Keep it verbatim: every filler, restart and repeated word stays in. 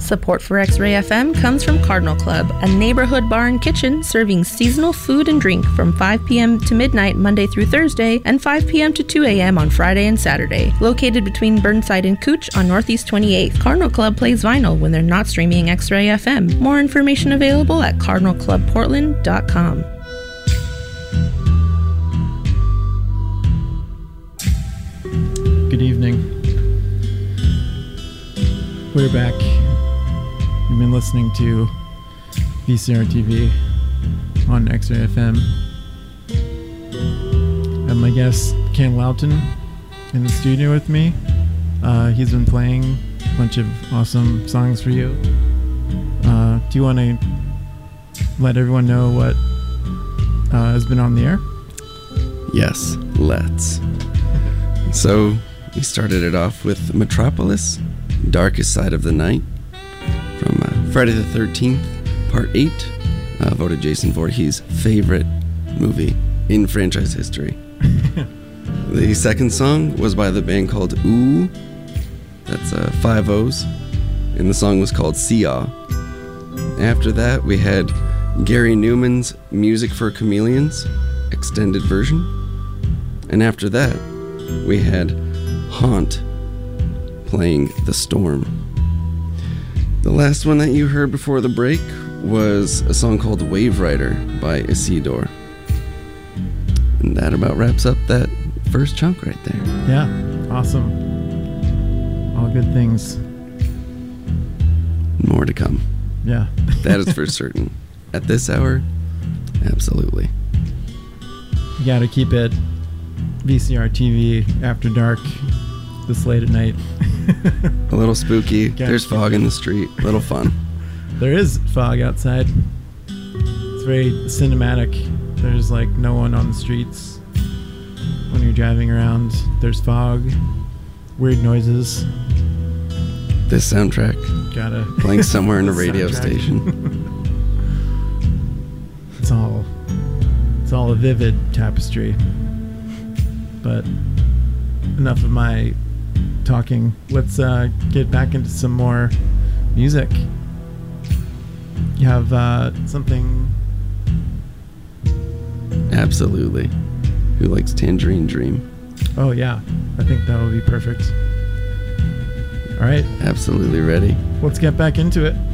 Support for X-Ray F M comes from Cardinal Club, a neighborhood bar and kitchen serving seasonal food and drink from five p.m. to midnight Monday through Thursday and five p.m. to two a.m. on Friday and Saturday. Located between Burnside and Cooch on Northeast twenty-eighth, Cardinal Club plays vinyl when they're not streaming X-Ray F M. More information available at cardinal club portland dot com. Good evening. We're back. You've been listening to V C R T V on X-Ray F M. And my guest, Ken Loughton, in the studio with me. Uh, he's been playing a bunch of awesome songs for you. Uh, do you want to let everyone know what uh, has been on the air? Yes, let's. So, we started it off with Metropolis, Darkest Side of the Night, from uh, Friday the thirteenth, Part eight, uh, voted Jason Voorhees' favorite movie in franchise history. The second song was by the band called Ooh, that's uh, five O's, and the song was called Sia. After that, we had Gary Newman's Music for Chameleons, extended version. And after that, we had Haunt playing The Storm. The last one that you heard before the break was a song called Wave Rider by Isidore. And that about wraps up that first chunk right there. Yeah, awesome. All good things. More to come. Yeah. That is for certain. At this hour, absolutely. You gotta keep it V C R T V after dark this late at night. A little spooky. Gotta There's fog in the street. A little fun. There is fog outside. It's very cinematic. There's like no one on the streets when you're driving around. There's fog, weird noises. This soundtrack Gotta playing somewhere in a This radio soundtrack. station. It's all it's all a vivid tapestry. But enough of my talking. Let's uh, get back into some more music. You have uh, something. Absolutely. Who likes Tangerine Dream? Oh yeah, I think that will be perfect. All right, Absolutely ready. let's get back into it.